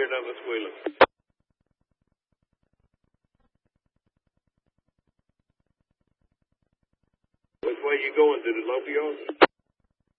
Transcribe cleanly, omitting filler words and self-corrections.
hear nothing but squealing. Which way you going? To the local yards?